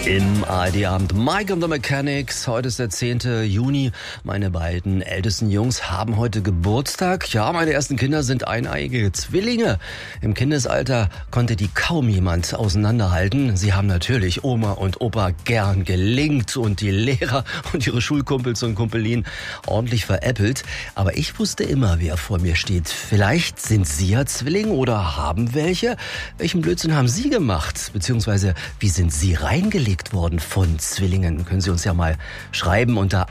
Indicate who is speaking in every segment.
Speaker 1: Im ARD-Abend Mike and the Mechanics. Heute ist der 10. Juni. Meine beiden ältesten Jungs haben heute Geburtstag. Ja, meine ersten Kinder sind eineiige Zwillinge. Im Kindesalter konnte die kaum jemand auseinanderhalten. Sie haben natürlich Oma und Opa gern gelingt und die Lehrer und ihre Schulkumpels und Kumpelinen ordentlich veräppelt. Aber ich wusste immer, wer vor mir steht. Vielleicht sind Sie ja Zwilling oder haben welche? Welchen Blödsinn haben Sie gemacht? Beziehungsweise, wie sind Sie reingelegt worden von Zwillingen? Können Sie uns ja mal schreiben unter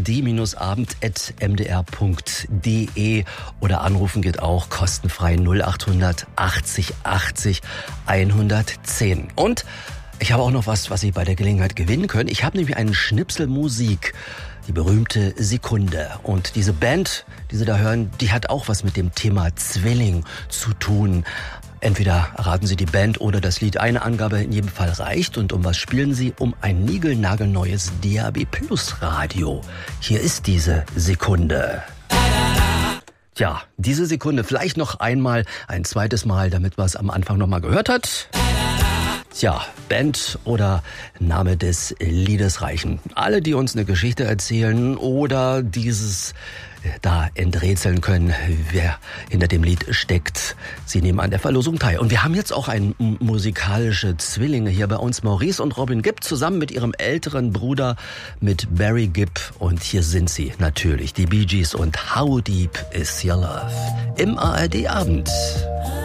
Speaker 1: ard-abend@mdr.de oder anrufen geht auch kostenfrei 0800 80 80 110. Und ich habe auch noch was Sie bei der Gelegenheit gewinnen können. Ich habe nämlich einen Schnipsel Musik, die berühmte Sekunde. Und diese Band, die Sie da hören, die hat auch was mit dem Thema Zwilling zu tun. Entweder erraten Sie die Band oder das Lied. Eine Angabe in jedem Fall reicht. Und um was spielen Sie? Um ein niegelnagelneues DAB+ Radio. Hier ist diese Sekunde. Tja, diese Sekunde vielleicht noch einmal, ein zweites Mal, damit man es am Anfang nochmal gehört hat. Tja, Band oder Name des Liedes reichen. Alle, die uns eine Geschichte erzählen oder dieses da enträtseln können, wer hinter dem Lied steckt. Sie nehmen an der Verlosung teil. Und wir haben jetzt auch musikalische Zwillinge hier bei uns. Maurice und Robin Gibb zusammen mit ihrem älteren Bruder mit Barry Gibb. Und hier sind sie natürlich, die Bee Gees und How Deep Is Your Love im ARD-Abend.